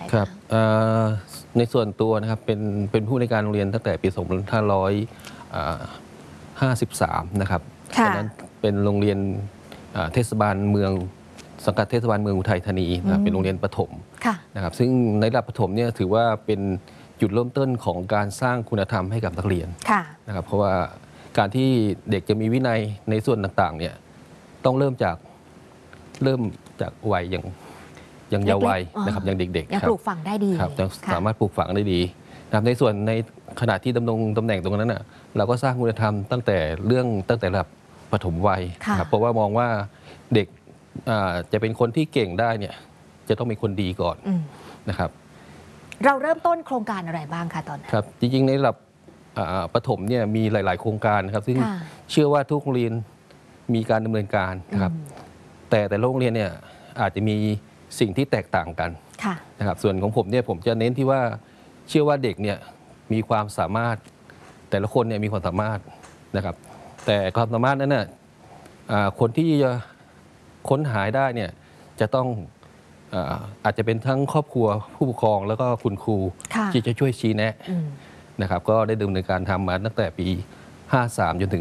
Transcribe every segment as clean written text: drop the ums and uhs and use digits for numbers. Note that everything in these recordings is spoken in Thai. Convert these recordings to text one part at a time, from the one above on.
ครับในส่วนตัวนะครับเป็นผู้ในการโรงเรียนตั้งแต่ปี2553นะครับตอนนั้นเป็นโรงเรียนเทศบาลเมืองสังกัดเทศบาลเมืองอุทัยธานีนะเป็นโรงเรียนประถมนะครับซึ่งในระดับประถมเนี่ยถือว่าเป็นจุดเริ่มต้นของการสร้างคุณธรรมให้กับนักเรียนนะครับเพราะว่าการที่เด็กจะมีวินัยในส่วนต่างๆเนี่ยต้องเริ่มจากวัยอย่างเยาว์วัยนะครับอย่างเด็กๆยังปลูกฝังได้ดีครับสามารถปลูกฝังได้ดีนะครับในส่วนในขณะที่ดำรงตำแหน่งตรงนั้นน่ะเราก็สร้างคุณธรรมตั้งแต่ระดับปฐมวัยครับเพราะว่ามองว่าเด็กจะเป็นคนที่เก่งได้เนี่ยจะต้องเป็นคนดีก่อนนะครับเราเริ่มต้นโครงการอะไรบ้างคะตอนนั้นครับจริงๆในระดับประถมเนี่ยมีหลายๆโครงการนะครับซึ่งเชื่อว่าทุกโรงเรียนมีการดำเนินการนะครับแต่โรงเรียนเนี่ยอาจจะมีสิ่งที่แตกต่างกันนะครับส่วนของผมเนี่ยผมจะเน้นที่ว่าเชื่อว่าเด็กเนี่ยมีความสามารถแต่ละคนเนี่ยมีความสามารถนะครับแต่ความสามารถนั้นน่ะคนที่จะค้นหาได้เนี่ยจะต้องอาจจะเป็นทั้งครอบครัวผู้ปกครองแล้วก็คุณครูที่จะช่วยชี้แนะนะครับก็ได้ดำเนินการทำมาตั้งแต่ปี53จนถึง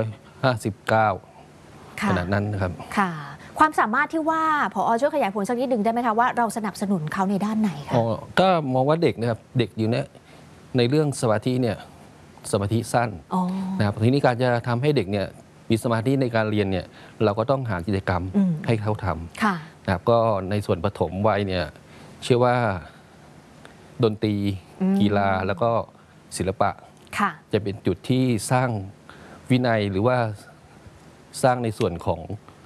2559ขนาดนั้นนะครับความสามารถที่ว่าผอ.ช่วยขยายผลสักนิดนึงได้ไหมคะว่าเราสนับสนุนเขาในด้านไหนคะก็มองว่าเด็กนะครับเด็กอยู่ในเรื่องสมาธิเนี่ยสมาธิสั้นนะครับทีนี้การจะทำให้เด็กเนี่ยมีสมาธิในการเรียนเนี่ยเราก็ต้องหากิจกรรมให้เขาทำนะครับก็ในส่วนปฐมวัยเนี่ยเชื่อว่าดนตรีกีฬาแล้วก็ศิลปะจะเป็นจุดที่สร้างวินัยหรือว่าสร้างในส่วนของ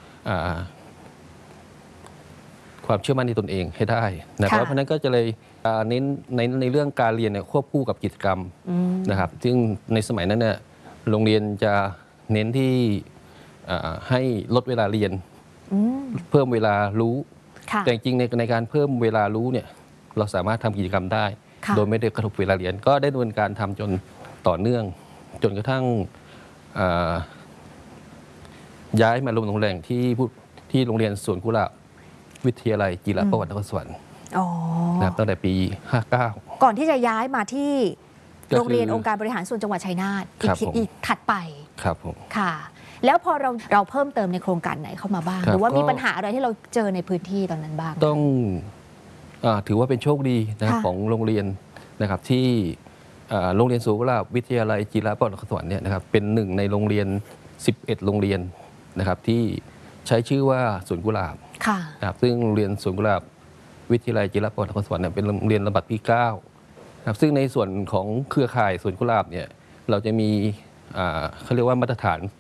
ความเชื่อมั่นในตนเองให้ได้นะครับเพราะนั้นก็จะเลยเน้นในเรื่องการเรียนเนี่ยควบคู่กับกิจกรรมนะครับซึ่งในสมัยนั้นเนี่ยโรงเรียนจะเน้นที่ให้ลดเวลาเรียนเพิ่มเวลารู้แต่จริงในการเพิ่มเวลารู้เนี่ยเราสามารถทำกิจกรรมได้โดยไม่ได้กระทบเวลาเรียนก็ได้ดำเนินการทำจนต่อเนื่องจนกระทั่งย้ายมาลงตำแหน่งที่โรงเรียนสวนกุหลาบวิทยาลัยกีฬาประวัตินครสวรรค์นะครับตั้งแต่ปี59 ก่อนที่จะย้ายมาที่โรงเรียนองค์การบริหารส่วนจังหวัดชัยนาทอีกถัดไปครับผมค่ะแล้วพอเราเพิ่มเติมในโครงการไหนเข้ามาบ้างหรือว่ามีปัญหาอะไรที่เราเจอในพื้นที่ตอนนั้นบ้างต้องถือว่าเป็นโชคดีนะของโรงเรียนนะครับที่โรงเรียนสวนกุหลาบวิทยาลัยกีฬาประวัตินครสวรรค์เนี่ยนะครับเป็นหนึ่งในโรงเรียน11โรงเรียนนะครับที่ใช้ชื่อว่าสวนกุหลาบนะครับซึ่งโรงเรียนสวนกุหลาบวิทยาลัยกีฬาประวัตินครสวรรค์เนี่ยเป็นโรงเรียนลำดับที่9นะครับซึ่งในส่วนของเครือข่ายสวนกุหลาบเนี่ยเราจะมีเขาเรียกว่ามาตรฐาน